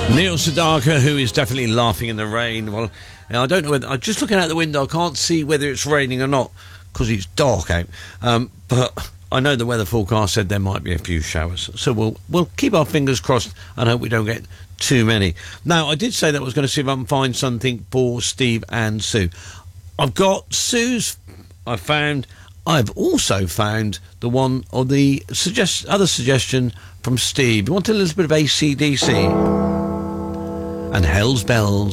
Neil Sedaka, who is definitely laughing in the rain. Well, I don't know whether... I'm just looking out the window. I can't see whether it's raining or not because it's dark out. But I know the weather forecast said there might be a few showers. So we'll keep our fingers crossed and hope we don't get too many. Now, I did say that I was going to see if I can find something for Steve and Sue. I've got Sue's... I've also found the one or the other suggestion from Steve. You want a little bit of AC/DC and Hell's Bells.